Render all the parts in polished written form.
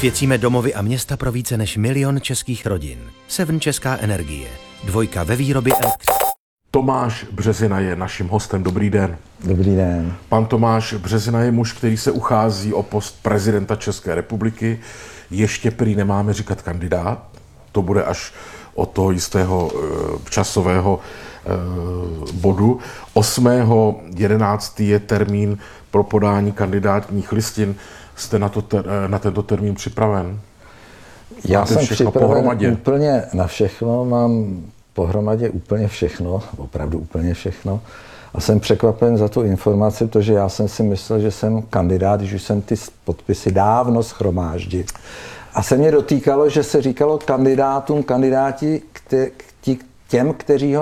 Osvěcíme domovy a města pro více než 1 000 000 českých rodin. Seven Česká energie. 2 ve výrobě elektřiny. Tomáš Březina je naším hostem. Dobrý den. Dobrý den. Pan Tomáš Březina je muž, který se uchází o post prezidenta České republiky. Ještě prý nemáme říkat kandidát. To bude až od toho jistého časového bodu. 8.11. je termín pro podání kandidátních listin. Jste na tento termín připraven? Já jsem připraven úplně na všechno, mám pohromadě úplně všechno, opravdu úplně všechno. A jsem překvapen za tu informaci, protože já jsem si myslel, že jsem kandidát, když už jsem ty podpisy dávno shromáždil. A se mě dotýkalo, že se říkalo kandidáti těm, kteří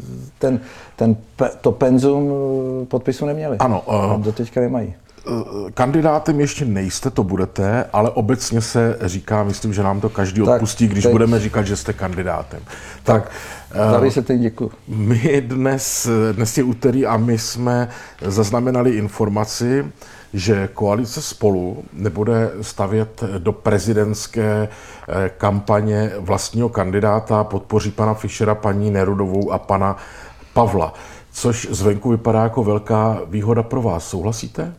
to penzum podpisu neměli. Ano. Doteďka nemají. Kandidátem ještě nejste, to budete, ale obecně se říká, myslím, že nám to každý odpustí, když budeme říkat, že jste kandidátem. Tak tady se teď děkuji. My dnes je úterý a my jsme zaznamenali informaci, že koalice Spolu nebude stavět do prezidentské kampaně vlastního kandidáta, podpoří pana Fischera, paní Nerudovou a pana Pavla, což zvenku vypadá jako velká výhoda pro vás. Souhlasíte?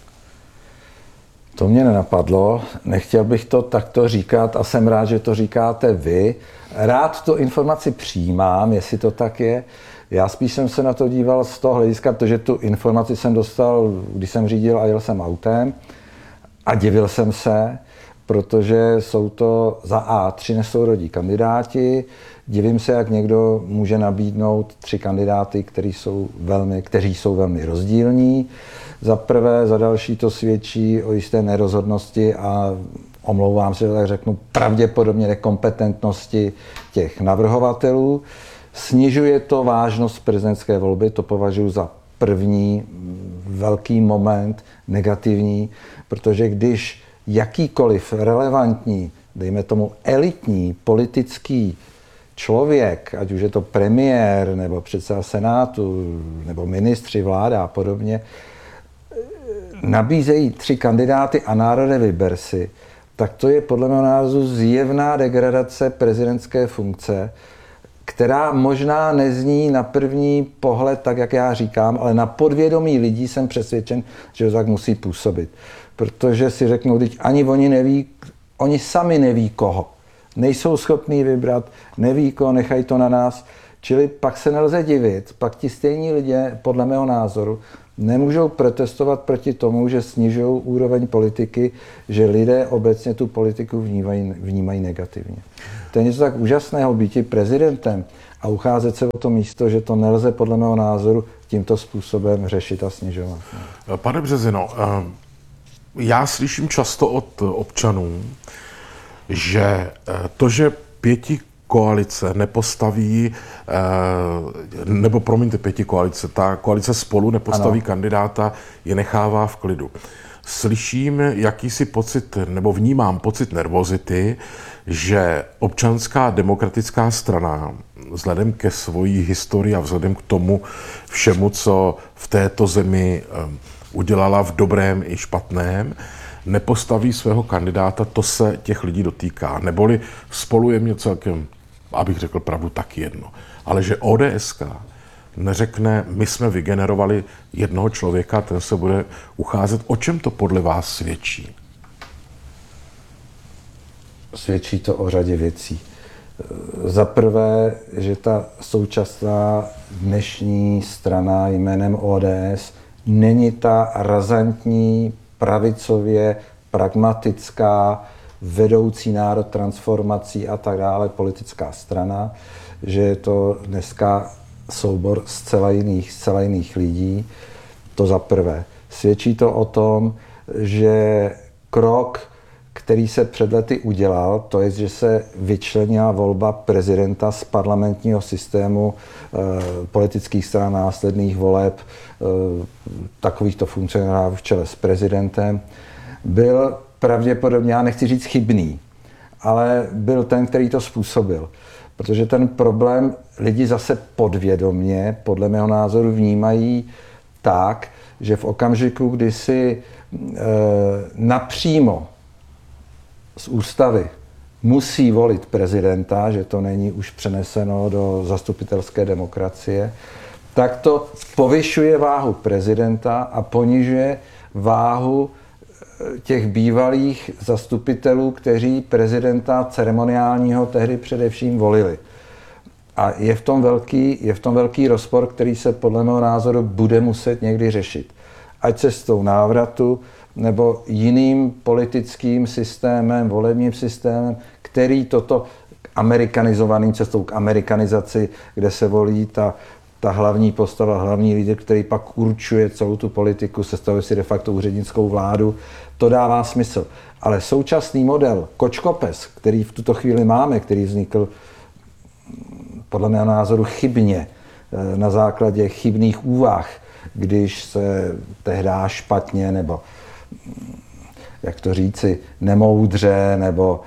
To mě nenapadlo, nechtěl bych to takto říkat a jsem rád, že to říkáte vy. Rád tu informaci přijímám, jestli to tak je. Já spíš jsem se na to díval z toho hlediska, protože tu informaci jsem dostal, když jsem řídil a jel jsem autem a divil jsem se, protože jsou to za A3 nesourodí kandidáti. Divím se, jak někdo může nabídnout 3 kandidáty, kteří jsou velmi rozdílní. Za prvé, za další to svědčí o jisté nerozhodnosti a omlouvám se, že tak řeknu, pravděpodobně nekompetentnosti těch navrhovatelů. Snižuje to vážnost prezidentské volby, to považuji za první velký moment negativní, protože když jakýkoliv relevantní, dejme tomu elitní politický člověk, ať už je to premiér, nebo předseda Senátu, nebo ministři, vláda a podobně, nabízejí 3 kandidáty a národe vyber si, tak to je podle mého názoru zjevná degradace prezidentské funkce, která možná nezní na první pohled tak, jak já říkám, ale na podvědomí lidí jsem přesvědčen, že to tak musí působit. Protože si řeknou, teď ani oni sami neví koho. Nejsou schopní vybrat, neví koho, nechají to na nás. Čili pak se nelze divit, pak ti stejní lidé, podle mého názoru, nemůžou protestovat proti tomu, že snižují úroveň politiky, že lidé obecně tu politiku vnímají negativně. To je něco tak úžasného býti prezidentem a ucházet se o to místo, že to nelze podle mého názoru tímto způsobem řešit a snižovat. Pane Březino, já slyším často od občanů, že to, že 5 koalice nepostaví, ta koalice Spolu nepostaví kandidáta, je nechává v klidu. Slyším jakýsi pocit, nebo vnímám pocit nervozity, že Občanská demokratická strana vzhledem ke svojí historii a vzhledem k tomu všemu, co v této zemi udělala v dobrém i špatném, nepostaví svého kandidáta, to se těch lidí dotýká. Neboli Spolu je mě celkem, abych řekl pravdu, taky jedno. Ale že ODS neřekne, my jsme vygenerovali jednoho člověka, ten se bude ucházet. O čem to podle vás svědčí? Svědčí to o řadě věcí. Za prvé, že ta současná dnešní strana jménem ODS není ta razantní, pravicově pragmatická, vedoucí národ transformací a tak dále politická strana, že je to dneska soubor zcela jiných lidí. To za prvé. Svědčí to o tom, že krok, který se před lety udělal, to je, že se vyčlenila volba prezidenta z parlamentního systému politických stran následných voleb takovýchto funkcionářů v čele s prezidentem, byl pravděpodobně, já nechci říct chybný, ale byl ten, který to způsobil. Protože ten problém lidi zase podvědomě, podle mého názoru, vnímají tak, že v okamžiku, kdy si napřímo z ústavy musí volit prezidenta, že to není už přeneseno do zastupitelské demokracie, tak to povyšuje váhu prezidenta a ponižuje váhu těch bývalých zastupitelů, kteří prezidenta ceremoniálního tehdy především volili. A je v tom velký rozpor, který se podle mého názoru bude muset někdy řešit. Ať cestou návratu, nebo jiným politickým systémem, volebním systémem, který toto amerikanizovaným cestou k amerikanizaci, kde se volí ta hlavní postava, hlavní lídr, který pak určuje celou tu politiku, sestavuje si de facto úřednickou vládu, to dává smysl. Ale současný model kočkopes, který v tuto chvíli máme, který vznikl podle mého názoru chybně, na základě chybných úvah, když se tehdy špatně, nebo jak to říci, nemoudře, nebo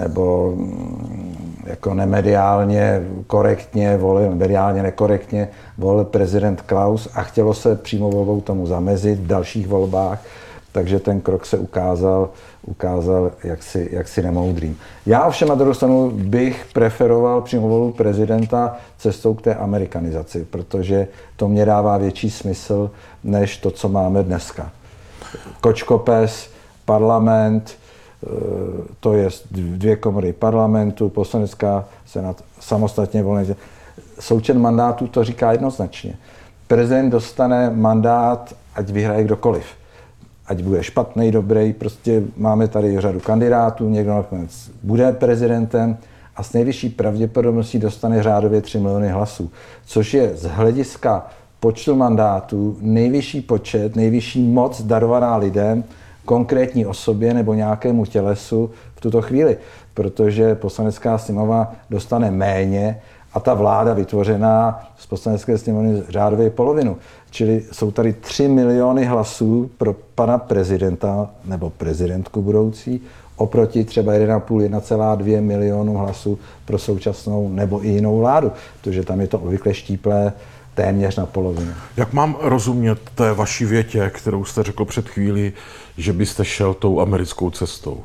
jako nemediálně korektně volil, mediálně nekorektně volil prezident Klaus a chtělo se přímou volbou tomu zamezit v dalších volbách, takže ten krok se ukázal jaksi nemoudrým. Já ovšem na druhou stranu bych preferoval přímou volbu prezidenta cestou k té amerikanizaci, protože to mě dává větší smysl, než to, co máme dneska. Kočkopes, parlament, to je 2 komory parlamentu, poslanecká, senát, samostatně volný. Součet mandátů to říká jednoznačně. Prezident dostane mandát, ať vyhraje kdokoliv. Ať bude špatný, dobrý, prostě máme tady řadu kandidátů, někdo nakonec bude prezidentem a s nejvyšší pravděpodobností dostane řádově 3 miliony hlasů, což je z hlediska počtu mandátů nejvyšší počet, nejvyšší moc darovaná lidem, konkrétní osobě nebo nějakému tělesu v tuto chvíli, protože Poslanecká sněmovna dostane méně a ta vláda vytvořená z Poslanecké sněmovny řádově polovinu. Čili jsou tady 3 miliony hlasů pro pana prezidenta nebo prezidentku budoucí, oproti třeba 1,5–1,2 milionu hlasů pro současnou nebo i jinou vládu, protože tam je to obvykle štíplé téměř na polovinu. Jak mám rozumět té vaší větě, kterou jste řekl před chvílí, že byste šel tou americkou cestou?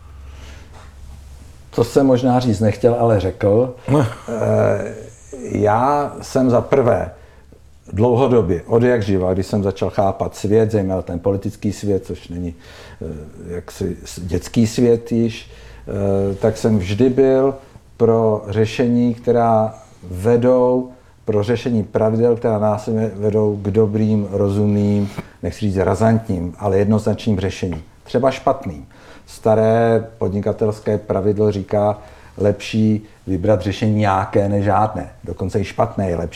To jsem možná říct nechtěl, ale řekl. Já jsem za prvé dlouhodobě, od jak živa, když jsem začal chápat svět, zejména ten politický svět, což není jaksi dětský svět již, tak jsem vždy byl pro řešení, která vedou, pro řešení pravidel, která nás vedou k dobrým, rozumným, nechci říct razantním, ale jednoznačným řešením. Třeba špatným. Staré podnikatelské pravidlo říká, lepší vybrat řešení nějaké než žádné. Dokonce i špatné je lepší.